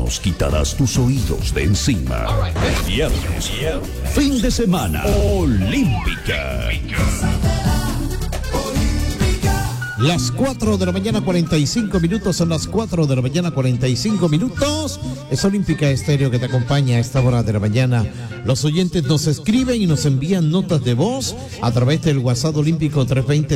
nos quitarás tus oídos de encima. Viernes, fin de semana, Olímpica. Las 4 de la mañana 45 minutos, son las 4 de la mañana 45 minutos. Es Olímpica Estéreo que te acompaña a esta hora de la mañana. Los oyentes nos escriben y nos envían notas de voz a través del WhatsApp Olímpico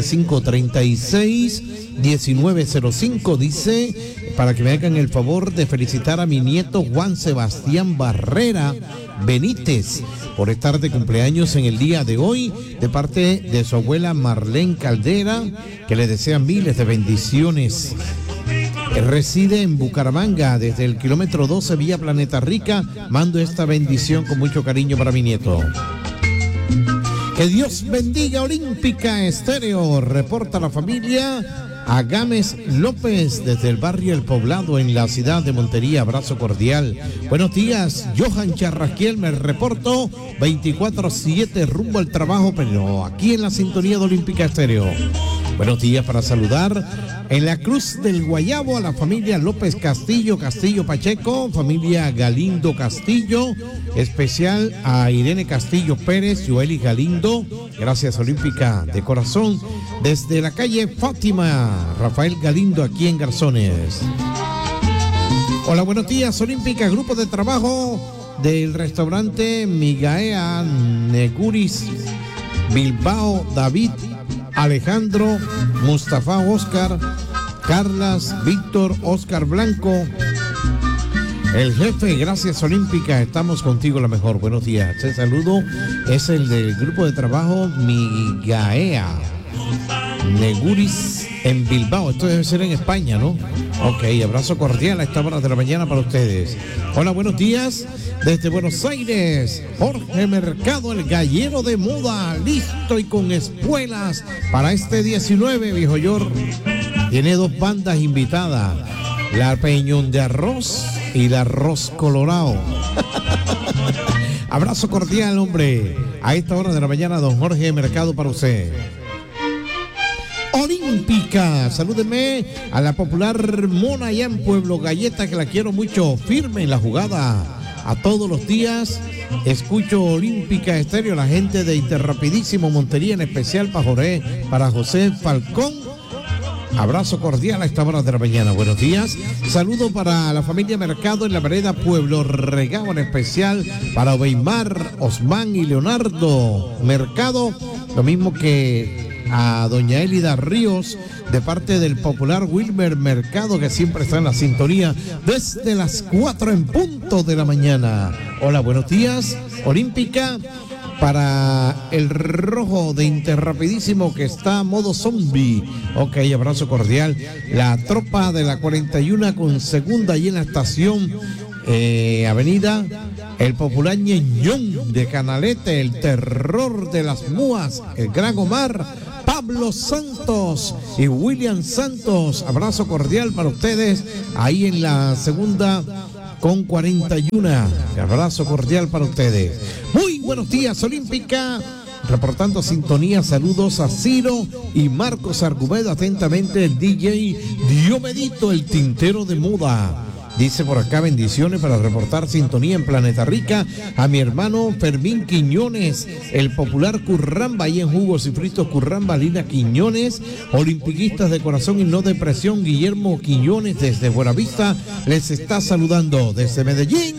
325-36-1905. Dice, para que me hagan el favor de felicitar a mi nieto Juan Sebastián Barrera Benítez por estar de cumpleaños en el día de hoy, de parte de su abuela Marlene Caldera, que le desea miles de bendiciones. Reside en Bucaramanga, desde el kilómetro 12 vía Planeta Rica. Mando esta bendición con mucho cariño para mi nieto. Que Dios bendiga Olímpica Estéreo. Reporta la familia Agames López desde el barrio El Poblado en la ciudad de Montería. Abrazo cordial. Buenos días, Johan Charrasquiel, me reporto 24/7 rumbo al trabajo, pero aquí en la sintonía de Olímpica Estéreo. Buenos días para saludar en la Cruz del Guayabo a la familia López Castillo Pacheco, familia Galindo Castillo, especial a Irene Castillo Pérez, Joeli Galindo. Gracias Olímpica de corazón. Desde la calle Fátima, Rafael Galindo aquí en Garzones. Hola, buenos días Olímpica, grupo de trabajo del restaurante Migaea Neguris, Bilbao, David, Alejandro, Mustafa, Oscar, Carlas, Víctor, Oscar Blanco. El jefe, gracias Olímpica, estamos contigo la mejor. Buenos días, este saludo es el del grupo de trabajo Migaea Neguris en Bilbao. Esto debe ser en España, ¿no? Ok, abrazo cordial a esta hora de la mañana para ustedes. Hola, buenos días desde Buenos Aires. Jorge Mercado, el gallero de moda, listo y con espuelas para este 19, viejo Yor. Tiene dos bandas invitadas, la Peñón de Arroz y la Arroz Colorado. Abrazo cordial, hombre, a esta hora de la mañana, don Jorge Mercado, para usted. Olímpica, salúdeme a la popular Mona allá en Pueblo Galleta, que la quiero mucho, firme en la jugada. A todos los días escucho Olímpica Estéreo, la gente de Interrapidísimo Montería, en especial para José Falcón. Abrazo cordial a esta hora de la mañana. Buenos días. Saludo para la familia Mercado en la vereda Pueblo Regao, en especial para Obeimar, Osman y Leonardo Mercado. Lo mismo que a doña Elida Ríos, de parte del popular Wilmer Mercado, que siempre está en la sintonía desde las 4 en punto de la mañana. Hola, buenos días, Olímpica. Para el rojo de Interrapidísimo, que está a modo zombie. Ok, abrazo cordial. La tropa de la 41 con segunda y en la estación avenida el popular Ñeñón de Canalete, el terror de las múas, el gran Omar, Pablo Santos y William Santos. Abrazo cordial para ustedes ahí en la segunda con 41. Abrazo cordial para ustedes. Muy buenos días, Olímpica. Reportando sintonía, saludos a Ciro y Marcos Argumedo. Atentamente el DJ Diomedito, el tintero de moda. Dice por acá, bendiciones para reportar sintonía en Planeta Rica a mi hermano Fermín Quiñones, el popular Curramba, ahí en Jugos y Fritos Curramba, Lina Quiñones, olimpiquistas de corazón y no de presión, Guillermo Quiñones desde Buenavista les está saludando desde Medellín.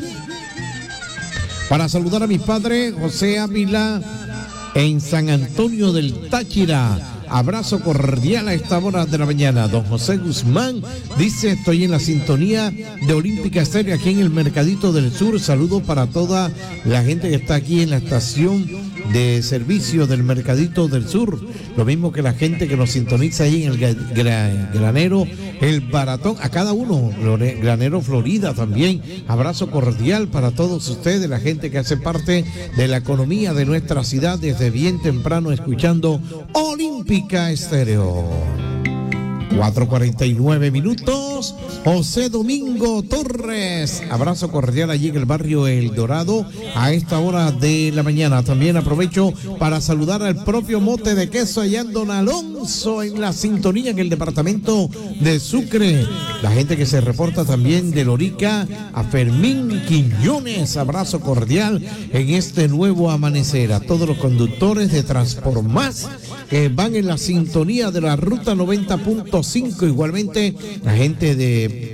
Para saludar a mi padre José Ávila en San Antonio del Táchira. Abrazo cordial a esta hora de la mañana. Don José Guzmán dice, estoy en la sintonía de Olímpica Estéreo aquí en el Mercadito del Sur. Saludos para toda la gente que está aquí en la estación de servicio del Mercadito del Sur. Lo mismo que la gente que nos sintoniza ahí en el Granero, el Baratón, a cada uno, Granero Florida también. Abrazo cordial para todos ustedes, la gente que hace parte de la economía de nuestra ciudad desde bien temprano escuchando Olímpica Estéreo. 4:49 minutos. José Domingo Torres, abrazo cordial allí en el barrio El Dorado a esta hora de la mañana. También aprovecho para saludar al propio Mote de Queso allá en Don Alonso, en la sintonía en el departamento de Sucre. La gente que se reporta también de Lorica, a Fermín Quiñones, abrazo cordial en este nuevo amanecer. A todos los conductores de Transformás que van en la sintonía de la ruta 90.5, igualmente la gente de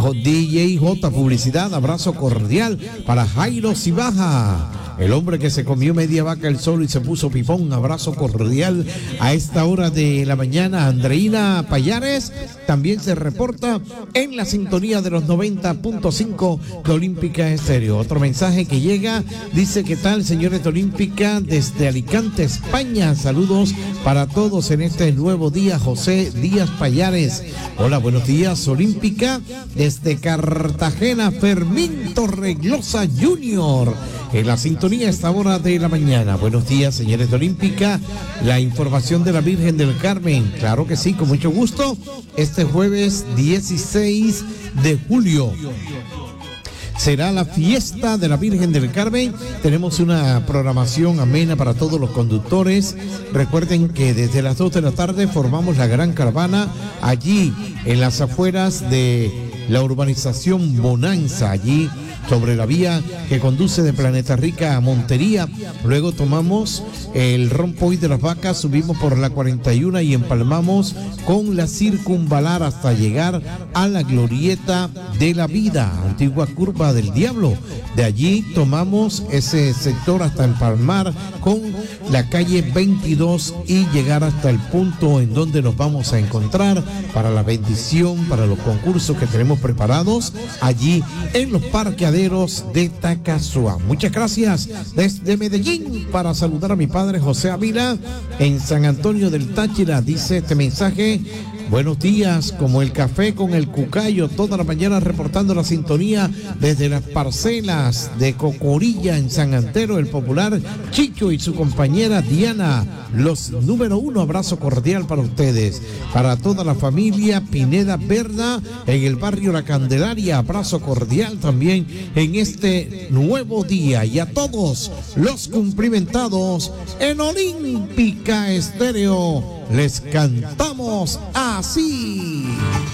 DJJ Publicidad, abrazo cordial para Jairo Cibaja, el hombre que se comió media vaca el solo y se puso pipón, abrazo cordial a esta hora de la mañana. Andreina Payares también se reporta en la sintonía de los 90.5 de Olímpica Estéreo. Otro mensaje que llega, dice: ¿qué tal, señores de Olímpica? Desde Alicante, España, saludos para todos en este nuevo día. José Díaz Payares. Hola, buenos días, Olímpica. Desde Cartagena, Fermín Torreglosa Jr. en la sintonía a esta hora de la mañana. Buenos días, señores de Olímpica. La información de la Virgen del Carmen, claro que sí, con mucho gusto. Este jueves 16 de julio será la fiesta de la Virgen del Carmen. Tenemos una programación amena para todos los conductores. Recuerden que desde las 2 de la tarde formamos la gran caravana allí en las afueras de la urbanización Bonanza, allí sobre la vía que conduce de Planeta Rica a Montería. Luego tomamos el Rompoy de las Vacas, subimos por la 41 y empalmamos con la Circunvalar hasta llegar a la Glorieta de la Vida, antigua curva del Diablo. De allí tomamos ese sector hasta empalmar con la calle 22 y llegar hasta el punto en donde nos vamos a encontrar para la bendición, para los concursos que tenemos preparados allí en los parqueaderos de Tacazúa. Muchas gracias desde Medellín para saludar a mi padre José Ávila en San Antonio del Táchira. Dice este mensaje: buenos días, como el café con el cucayo, toda la mañana reportando la sintonía desde las parcelas de Cocorilla en San Antero, el popular Chicho y su compañera Diana, los número 1, abrazo cordial para ustedes, para toda la familia Pineda Berna en el barrio La Candelaria, abrazo cordial también en este nuevo día, y a todos los cumplimentados en Olímpica Estéreo les cantamos así.